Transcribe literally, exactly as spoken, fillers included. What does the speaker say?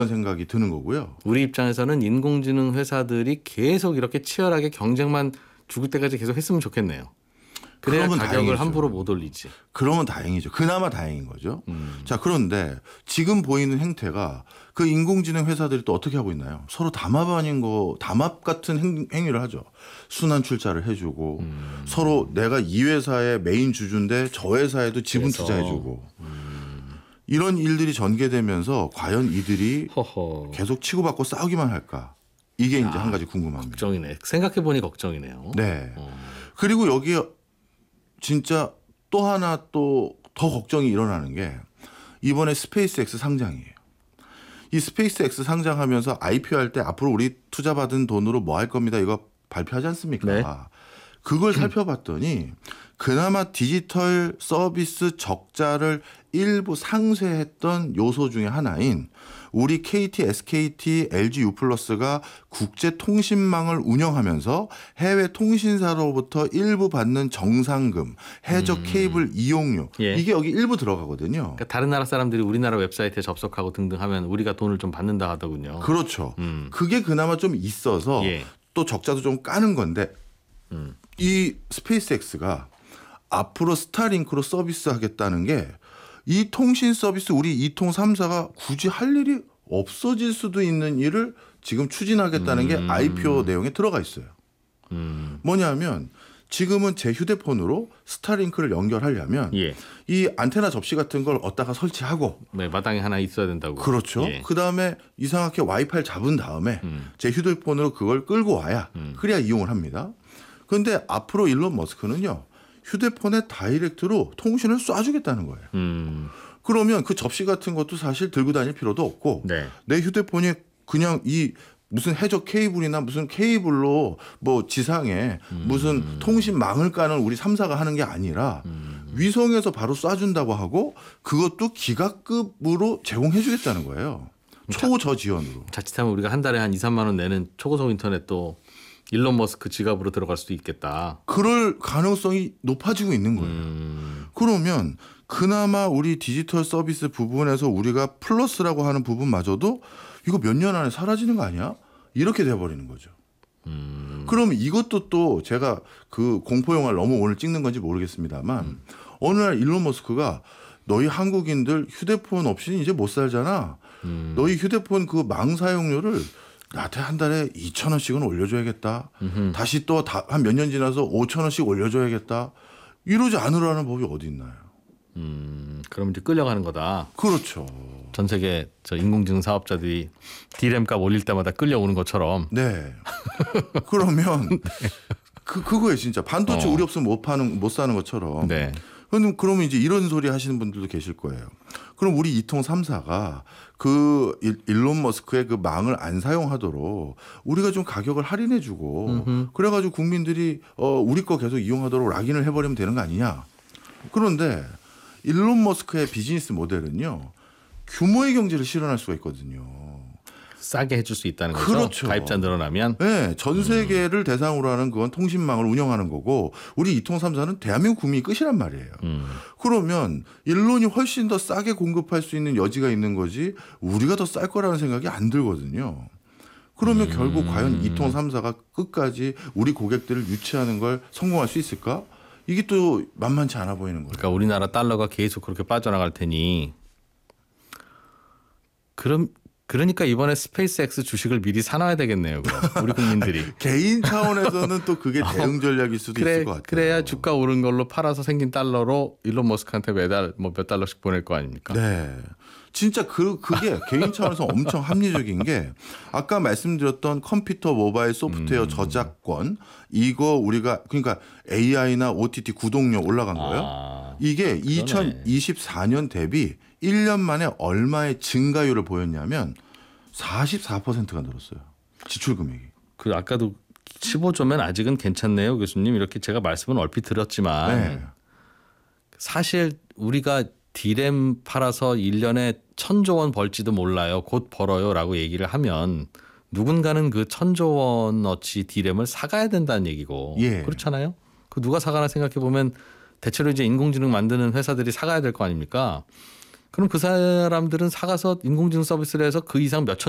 생각이 드는 거고요. 우리 입장에서는 인공지능 회사들이 계속 이렇게 치열하게 경쟁만 죽을 때까지 계속 했으면 좋겠네요. 그래야 가격을 다행이죠. 함부로 못 올리지. 그러면 다행이죠. 그나마 다행인 거죠. 음. 자, 그런데 지금 보이는 행태가 그 인공지능 회사들이 또 어떻게 하고 있나요? 서로 담합 아닌 거, 담합 같은 행, 행위를 하죠. 순환 출자를 해주고 음. 서로 내가 이 회사의 메인 주주인데 저 회사에도 지분 그래서. 투자해주고 음. 이런 일들이 전개되면서 과연 이들이 허허. 계속 치고받고 싸우기만 할까? 이게 이제 아, 한 가지 궁금합니다. 걱정이네. 생각해보니 걱정이네요. 네. 어. 그리고 여기에 진짜 또 하나 또 더 걱정이 일어나는 게 이번에 스페이스X 상장이에요. 이 스페이스X 상장하면서 아이피오 할 때 앞으로 우리 투자받은 돈으로 뭐 할 겁니다. 이거 발표하지 않습니까? 네. 그걸 살펴봤더니 그나마 디지털 서비스 적자를 일부 상쇄했던 요소 중에 하나인 우리 케이티, 에스케이티, 엘지 유플러스가 국제 통신망을 운영하면서 해외 통신사로부터 일부 받는 정상금, 해적 음. 케이블 이용료 예. 이게 여기 일부 들어가거든요. 그러니까 다른 나라 사람들이 우리나라 웹사이트에 접속하고 등등 하면 우리가 돈을 좀 받는다 하더군요. 그렇죠. 음. 그게 그나마 좀 있어서 예. 또 적자도 좀 까는 건데 음. 이 스페이스X가 앞으로 스타링크로 서비스하겠다는 게 이 통신 서비스 우리 이통 삼 사가 굳이 할 일이 없어질 수도 있는 일을 지금 추진하겠다는 음. 게 아이피오 내용에 들어가 있어요. 음. 뭐냐면 지금은 제 휴대폰으로 스타링크를 연결하려면 예. 이 안테나 접시 같은 걸 얻다가 설치하고 네, 마당에 하나 있어야 된다고. 그렇죠. 예. 그다음에 이상하게 와이파이를 잡은 다음에 음. 제 휴대폰으로 그걸 끌고 와야 음. 그래야 이용을 합니다. 그런데 앞으로 일론 머스크는요. 휴대폰에 다이렉트로 통신을 쏴주겠다는 거예요. 음. 그러면 그 접시 같은 것도 사실 들고 다닐 필요도 없고 네. 내 휴대폰이 그냥 이 무슨 해적 케이블이나 무슨 케이블로 뭐 지상에 음. 무슨 통신망을 까는 우리 삼 사가 하는 게 아니라 음. 위성에서 바로 쏴준다고 하고 그것도 기가급으로 제공해 주겠다는 거예요. 초저지연으로. 자칫하면 우리가 한 달에 한 이, 삼만 원 내는 초고속 인터넷도 일론 머스크 지갑으로 들어갈 수도 있겠다. 그럴 가능성이 높아지고 있는 거예요. 음. 그러면 그나마 우리 디지털 서비스 부분에서 우리가 플러스라고 하는 부분마저도 이거 몇 년 안에 사라지는 거 아니야? 이렇게 돼버리는 거죠. 음. 그럼 이것도 또 제가 그 공포 영화를 너무 오늘 찍는 건지 모르겠습니다만 음. 어느 날 일론 머스크가 너희 한국인들 휴대폰 없이는 이제 못 살잖아. 음. 너희 휴대폰 그 망 사용료를 나한테 한 달에 이천 원씩은 올려줘야겠다. 음흠. 다시 또 한 몇 년 지나서 오천 원씩 올려줘야겠다. 이러지 않으라는 법이 어디 있나요? 음. 그럼 이제 끌려가는 거다. 그렇죠. 전 세계 저 인공지능 사업자들이 디램 값 올릴 때마다 끌려오는 것처럼. 네. 그러면 그 그거에 진짜 반도체 어. 우리 없으면 못 파는 못 사는 것처럼. 네. 그럼 그러면 이제 이런 소리 하시는 분들도 계실 거예요. 그럼 우리 이통 삼 사가 그 일론 머스크의 그 망을 안 사용하도록 우리가 좀 가격을 할인해주고 음흠. 그래가지고 국민들이 어 우리 거 계속 이용하도록 락인을 해버리면 되는 거 아니냐? 그런데 일론 머스크의 비즈니스 모델은요 규모의 경제를 실현할 수가 있거든요. 싸게 해줄 수 있다는 거죠. 그렇죠. 가입자 늘어나면. 네, 전 세계를 대상으로 하는 그건 통신망을 운영하는 거고 우리 이통 삼 사는 대한민국 국민이 끝이란 말이에요. 음. 그러면 일론이 훨씬 더 싸게 공급할 수 있는 여지가 있는 거지 우리가 더 쌀 거라는 생각이 안 들거든요. 그러면 음. 결국 과연 이통 삼 사가 끝까지 우리 고객들을 유치하는 걸 성공할 수 있을까? 이게 또 만만치 않아 보이는 거예요. 그러니까 우리나라 달러가 계속 그렇게 빠져나갈 테니 그럼 그러니까 이번에 스페이스X 주식을 미리 사놔야 되겠네요. 그럼. 우리 국민들이. 개인 차원에서는 또 그게 대응 전략일 수도 그래, 있을 것 같아요. 그래야 주가 오른 걸로 팔아서 생긴 달러로 일론 머스크한테 매달 뭐 몇 달러씩 보낼 거 아닙니까? 네. 진짜 그, 그게 개인 차원에서 엄청 합리적인 게 아까 말씀드렸던 컴퓨터 모바일 소프트웨어 음. 저작권 이거 우리가 그러니까 에이아이나 오티티 구독료 올라간 거예요. 아, 이게 이천이십사 년 대비 일 년 만에 얼마의 증가율을 보였냐면 사십사 퍼센트가 늘었어요. 지출 금액이. 그 아까도 십오 조면 아직은 괜찮네요, 교수님. 이렇게 제가 말씀은 얼핏 들었지만 네. 사실 우리가 디램 팔아서 일 년에 천조 원 벌지도 몰라요. 곧 벌어요라고 얘기를 하면 누군가는 그 천조 원어치 디램을 사가야 된다는 얘기고 예. 그렇잖아요. 그 누가 사가나 생각해 보면 대체로 이제 인공지능 만드는 회사들이 사가야 될 거 아닙니까? 그럼 그 사람들은 사가서 인공지능 서비스를 해서 그 이상 몇천